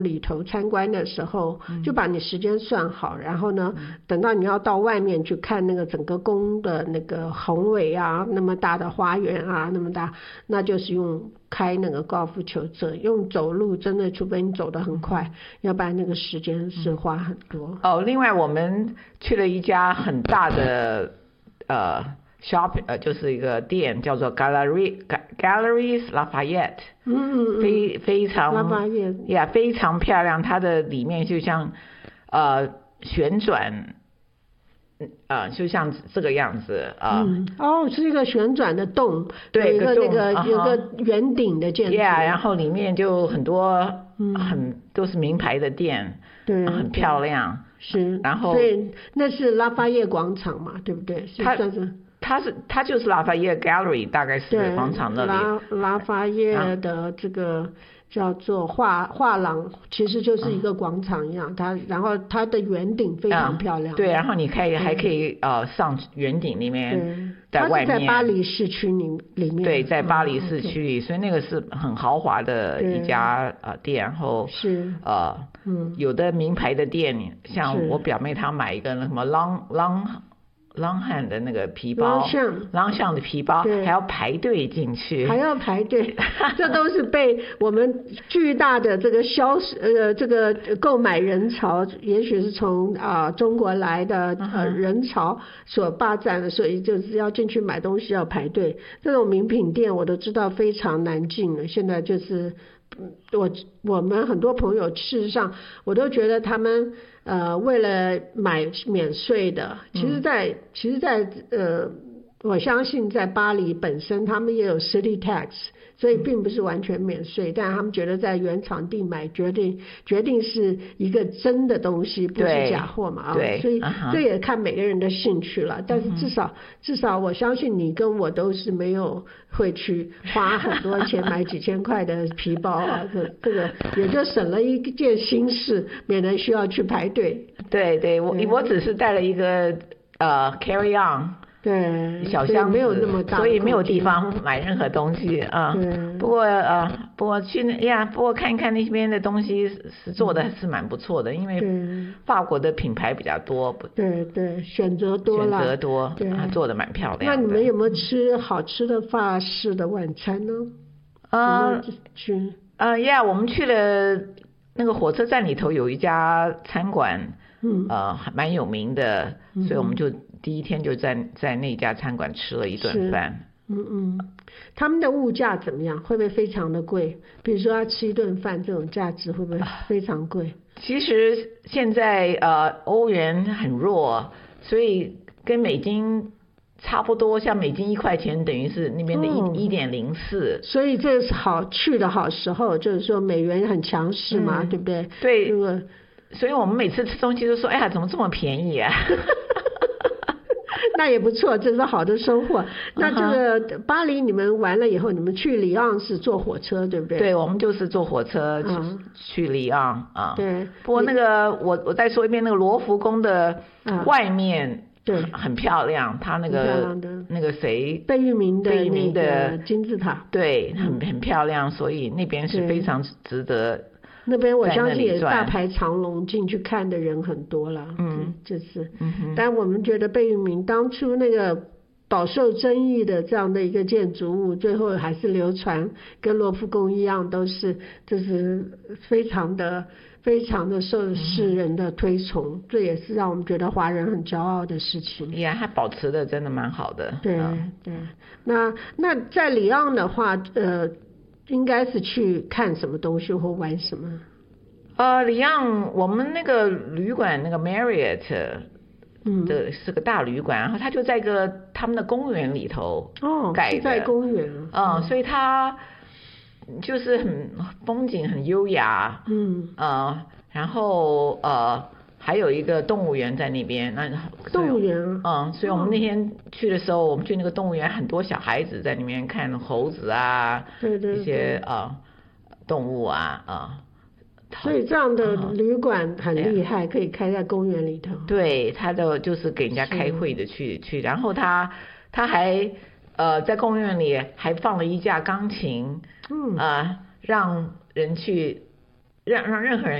里头参观的时候，就把你时间算好，然后呢，等到你要到外面去看那个整个宫的那个宏伟啊，那么大的花园啊，那么大，那就是用开那个高尔夫球车，用走路真的，除非你走得很快，要不然那个时间是花很多。 另外我们去了一家很大的就是一个店叫做 Galeries Lafayette， 非常 Lafayette， 非常漂亮，它的里面就像旋转，就像这个样子是一个旋转的洞， 对， 有个圆顶的建筑， 然后里面就很多都是名牌的店， 对， 很漂亮， 是， 然后所以那是拉法叶广场嘛，对不对？ 它就是拉法叶 Gallery， 大概是广场那里。 拉法叶的这个叫做画廊，其实就是一个广场一样，然后它的圆顶非常漂亮。 对，然后你还可以上圆顶里面，在外面。 它是在巴黎市区里面。 对，在巴黎市区里，所以那个是很豪华的一家店，然后是有的名牌的店，像我表妹她买一个那什么Langham 的那个皮包，Langham 的皮包还要排队进去， 还要排队，这都是被我们巨大的这个这个购买人潮，也许是从中国来的人潮所霸占的，所以就是要进去买东西要排队。这种名品店我都知道非常难进了，现在就是我们很多朋友，事实上我都觉得他们为了买免税的，其实在我相信在巴黎本身他们也有 city tax， 所以并不是完全免税，但他们觉得在原场地买决定是一个真的东西，不是假货嘛，所以这也看每个人的兴趣了。但是至少我相信你跟我都是没有会去花很多钱买几千块的皮包啊，这个也就省了一件心事，免得需要去排队。 对，我只是带了一个carry on。 对， 小箱子没有那么大， 所以没有地方买任何东西啊。不过看一看那边的东西是做的是蛮不错的，因为法国的品牌比较多。 对，选择多， 对，做的蛮漂亮的。 那你们有没有吃好吃的法式的晚餐呢？ 我们去了那个火车站里头有一家餐馆，还蛮有名的，所以我们就第一天就在那家餐馆吃了一顿饭。 他们的物价怎么样？会不会非常的贵？比如说要吃一顿饭，这种价值会不会非常贵？ 其实现在欧元很弱，所以跟美金差不多，像美金1块钱等于是那边的1.04， 所以这是去的好时候，就是说美元很强势嘛，对不对？ 对，所以我们每次吃东西都说，哎呀，怎么这么便宜啊？ 那也不错，这是好的收获。那这个巴黎你们完了以后，你们去里昂是坐火车，对不对？ 对，我们就是坐火车去里昂啊。 对。 不过那个我再说一遍，那个罗浮宫的外面对很漂亮，它那个谁贝聿铭的那个金字塔， 对，很漂亮，所以那边是非常值得。 那边我相信也大排长龙，进去看的人很多了。但我们觉得贝聿铭当初那个饱受争议的这样的一个建筑物，最后还是流传，跟罗浮宫一样，就是非常的受世人的推崇，这也是让我们觉得华人很骄傲的事情。 他保持的真的蛮好的。 对。那在里昂的话，应该是去看什么东西或玩什么？ 里昂我们那个旅馆那个 Marriott 的是个大旅馆，然后它就在他们的公园里头盖的。 是在公园。 所以它就是风景很优雅。然后还有一个动物园在那边。 动物园。 所以我们那天去的时候，我们去那个动物园，很多小孩子在里面看猴子啊， 对， 一些动物啊。 所以这样的旅馆很厉害，可以开在公园里头。 对，他就是给人家开会的去，然后他还在公园里还放了一架钢琴，让人去让任何人